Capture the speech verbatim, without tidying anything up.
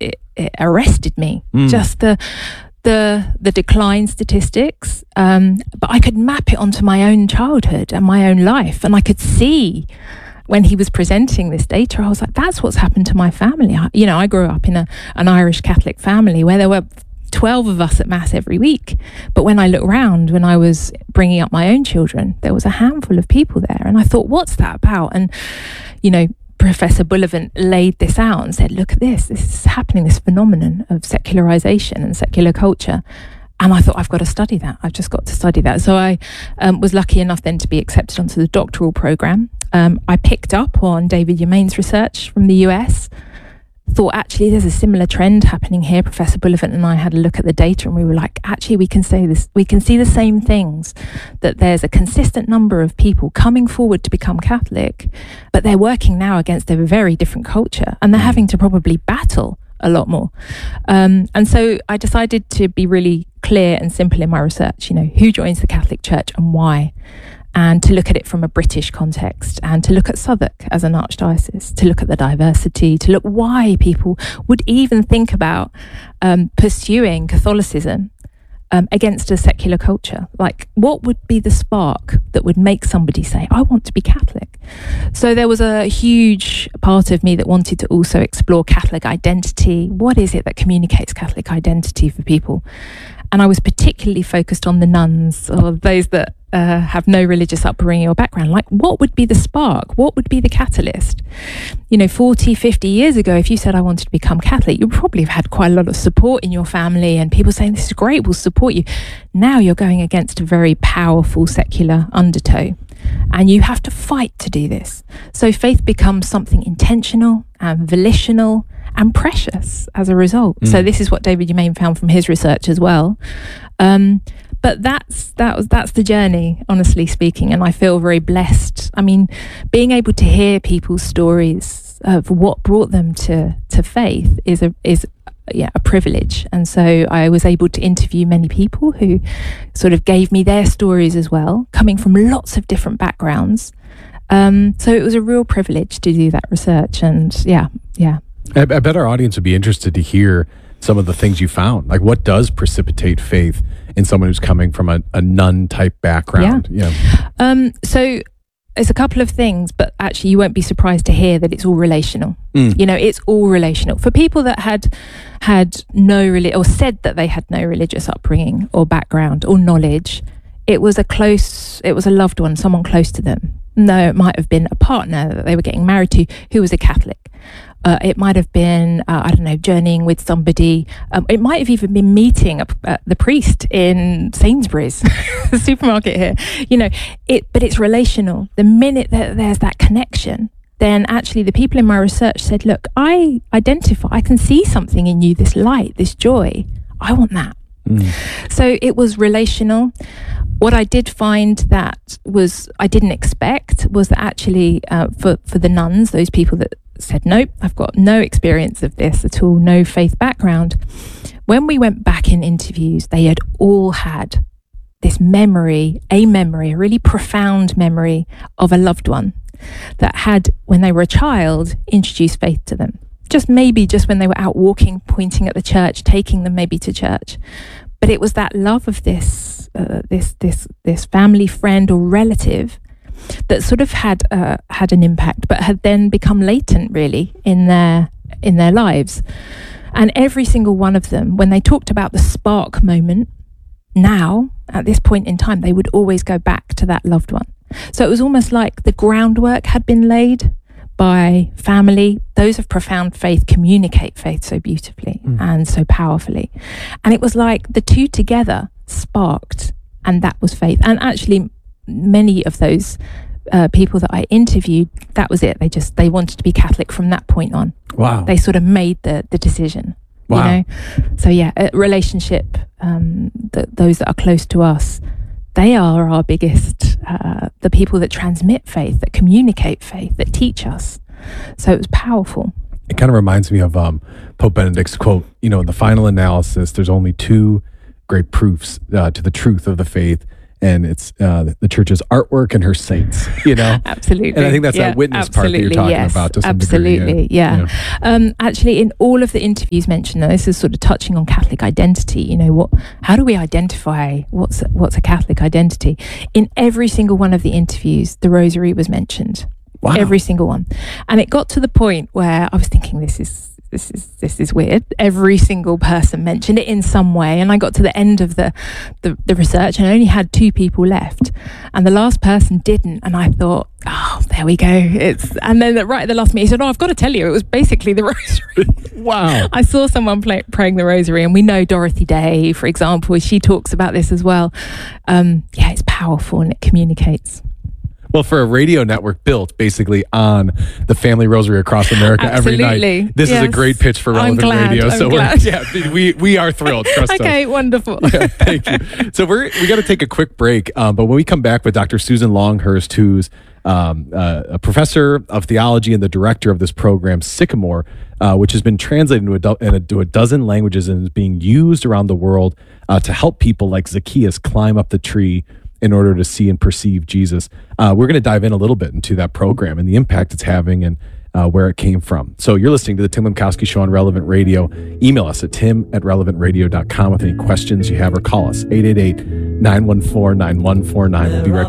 it, it arrested me. Mm. Just the the the decline statistics, um, but I could map it onto my own childhood and my own life, and I could see when he was presenting this data, I was like, that's what's happened to my family. I, you know, I grew up in a an Irish Catholic family where there were twelve of us at Mass every week. But when I look around, when I was bringing up my own children, there was a handful of people there. And I thought, what's that about? And, you know, Professor Bullivant laid this out and said, look at this, this is happening, this phenomenon of secularization and secular culture. And I thought, I've got to study that. I've just got to study that. So I um, was lucky enough then to be accepted onto the doctoral program. Um, I picked up on David Yemaine's research from the U S, thought actually there's a similar trend happening here. Professor Bullivant and I had a look at the data and we were like, actually we can say this, we can see the same things, that there's a consistent number of people coming forward to become Catholic, but they're working now against a very different culture and they're having to probably battle a lot more. Um, and so I decided to be really clear and simple in my research, you know, who joins the Catholic Church and why, and to look at it from a British context, and to look at Southwark as an archdiocese, to look at the diversity, to look why people would even think about um, pursuing Catholicism um, against a secular culture. Like, what would be the spark that would make somebody say, I want to be Catholic? So there was a huge part of me that wanted to also explore Catholic identity. What is it that communicates Catholic identity for people? And I was particularly focused on the nuns, or those that uh, have no religious upbringing or background. Like, what would be the spark? What would be the catalyst? You know, forty, fifty years ago, if you said, I wanted to become Catholic, you probably have had quite a lot of support in your family and people saying, this is great, we'll support you. Now you're going against a very powerful secular undertow, and you have to fight to do this. So faith becomes something intentional and volitional and precious as a result. Mm. So this is what David Yemaine found from his research as well. Um, but that's that was that's the journey, honestly speaking, and I feel very blessed. I mean, being able to hear people's stories of what brought them to to faith is a is yeah a privilege. And so I was able to interview many people who sort of gave me their stories as well, coming from lots of different backgrounds. Um, so it was a real privilege to do that research, and yeah, yeah. I, I bet our audience would be interested to hear some of the things you found. Like, what does precipitate faith in someone who's coming from a, a nun type background? Yeah. Yeah. Um, so it's a couple of things, but actually you won't be surprised to hear that it's all relational. Mm. You know, it's all relational. For people that had had no really, or said that they had no religious upbringing or background or knowledge, it was a close, it was a loved one, someone close to them. No, it might have been a partner that they were getting married to who was a Catholic. Uh, it might have been, uh, I don't know, journeying with somebody. Um, it might have even been meeting a, uh, the priest in Sainsbury's, the supermarket here. You know, it. But it's relational. The minute that there's that connection, then actually the people in my research said, look, I identify, I can see something in you, this light, this joy. I want that. Mm. So it was relational. What I did find that was, I didn't expect, was that actually uh, for, for the nuns, those people that said, nope, I've got no experience of this at all, no faith background. When we went back in interviews, they had all had this memory, a memory, a really profound memory of a loved one that had, when they were a child, introduced faith to them. Just maybe just when they were out walking, pointing at the church, taking them maybe to church. But it was that love of this, uh, this, this, this family friend or relative that sort of had uh, had an impact, but had then become latent really in their in their lives. And every single one of them, when they talked about the spark moment, now at this point in time, they would always go back to that loved one. So it was almost like the groundwork had been laid by family. Those of profound faith communicate faith so beautifully mm. and so powerfully. And it was like the two together sparked, and that was faith. And actually, many of those uh, people that I interviewed, that was it. They just, they wanted to be Catholic from that point on. Wow. They sort of made the, the decision, wow. you know? So yeah, a relationship, um, the, those that are close to us, they are our biggest, uh, the people that transmit faith, that communicate faith, that teach us. So it was powerful. It kind of reminds me of um, Pope Benedict's quote, you know, in the final analysis, there's only two great proofs uh, to the truth of the faith, and it's uh, the church's artwork and her saints, you know? Absolutely. And I think that's yeah, that witness part that you're talking yes, about to some absolutely, degree. yeah. yeah. Um, actually, in all of the interviews mentioned, and this is sort of touching on Catholic identity, you know, what? How do we identify what's, what's a Catholic identity? In every single one of the interviews, the rosary was mentioned. Wow. Every single one. And it got to the point where I was thinking, this is this is this is weird. Every single person mentioned it in some way. And I got to the end of the, the, the research and I only had two people left. And the last person didn't. And I thought, oh, there we go. It's and then right at the last minute, he said, oh, I've got to tell you, it was basically the rosary. Wow. I saw someone play, praying the rosary, and we know Dorothy Day, for example, she talks about this as well. Um, yeah, it's powerful and it communicates. Well, for a radio network built basically on the Family Rosary across America Absolutely. every night, this yes. is a great pitch for Relevant I'm glad. Radio. I'm so glad. we're yeah, we we are thrilled. Trust us. Okay, wonderful. Yeah, thank you. So we're we got to take a quick break, um, but when we come back with Doctor Susan Longhurst, who's um, uh, a professor of theology and the director of this program, Sycamore, uh, which has been translated into a, do- into a dozen languages and is being used around the world uh, to help people like Zacchaeus climb up the tree in order to see and perceive Jesus. Uh, we're going to dive in a little bit into that program and the impact it's having and uh, where it came from. So you're listening to the Tim Lemkowski Show on Relevant Radio. Email us at tim at relevant radio dot com with any questions you have or call us, eight eight eight, nine one four, nine one four nine. We'll be right back.